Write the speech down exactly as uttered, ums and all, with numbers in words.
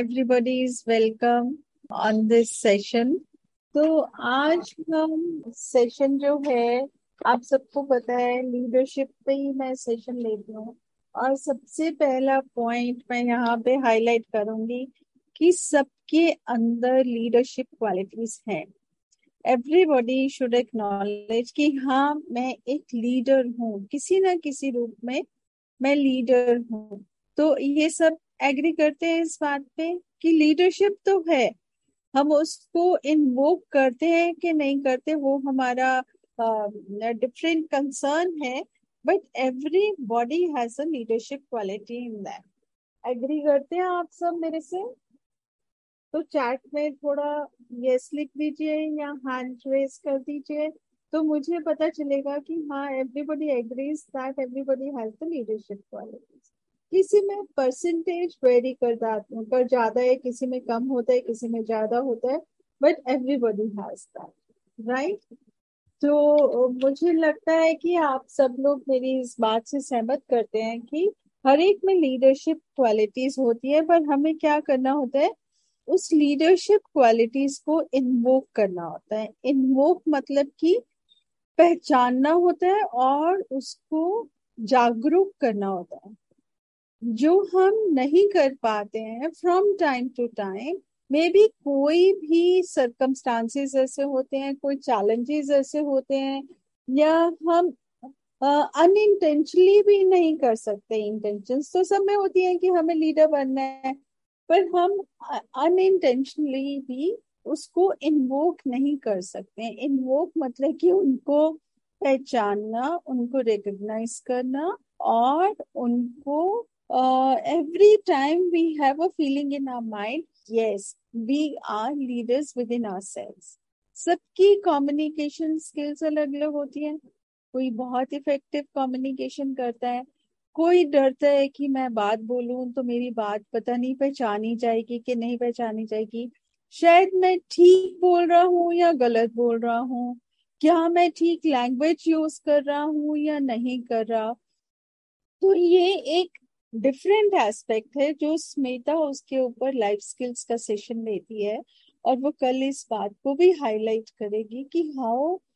everybody is welcome on this session. तो आज हम सेशन जो है, आप सबको पता है लीडरशिप पे ही मैं सेशन लेती हूँ। और सबसे पहला पॉइंट मैं यहाँ पे हाईलाइट करूंगी कि सबके अंदर लीडरशिप क्वालिटीज हैं। एवरीबॉडी शुड एक्नॉलेज कि हाँ, मैं एक लीडर हूँ, किसी ना किसी रूप में मैं लीडर हूँ। तो ये सब एग्री करते हैं इस बात पे कि लीडरशिप तो है, हम उसको इन्वोक करते हैं कि नहीं करते वो हमारा डिफरेंट कंसर्न है, but every body has a leadership quality in that. Agree करते हैं आप सब मेरे से? तो चैट में थोड़ा यस लिख दीजिए या हैंड रेज कर दीजिए, तो मुझे पता चलेगा कि हाँ, everybody agrees that everybody has the leadership qualities. किसी में परसेंटेज वेरी कर जाता कर ज्यादा है, किसी में कम होता है, किसी में ज्यादा होता है, but everybody has that, right? तो मुझे लगता है कि आप सब लोग मेरी इस बात से सहमत करते हैं कि हर एक में लीडरशिप क्वालिटीज होती है, पर हमें क्या करना होता है, उस लीडरशिप क्वालिटीज को इन्वोक करना होता है। इन्वोक मतलब कि पहचानना होता है और उसको जागरूक करना होता है, जो हम नहीं कर पाते हैं from time to time. May be कोई भी सर्कमस्टांसेस ऐसे होते हैं, कोई चैलेंजेस ऐसे होते हैं, या हम अनइंटेंशनली भी नहीं कर सकते। इंटेंशंस तो सब में होती है कि हमें लीडर बनना है, पर हम अनइंटेंशनली भी उसको इन्वोक नहीं कर सकते। इन्वोक मतलब कि उनको पहचानना, उनको रिकॉग्नाइज करना, और उनको every time we have a feeling in our mind, yes we are leaders with in ourselves. सबकी कम्युनिकेशन स्किल्स अलग अलग होती है। कोई बहुत इफेक्टिव कम्युनिकेशन करता है, कोई डरता है कि मैं बात बोलूं तो मेरी बात पता नहीं पहचानी जाएगी कि नहीं पहचानी जाएगी, शायद मैं ठीक बोल रहा हूँ या गलत बोल रहा हूँ, क्या मैं ठीक लैंग्वेज यूज कर रहा हूँ या नहीं कर रहा। तो ये एक डिफरेंट एस्पेक्ट है जो स्मिता उसके ऊपर लाइफ स्किल्स का सेशन लेती है, और वो कल इस बात को भी हाईलाइट करेगी कि हाउ